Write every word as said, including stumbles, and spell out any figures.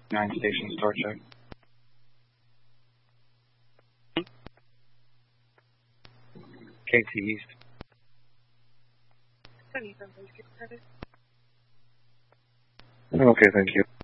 Nine station store check. K T East. Okay, thank you.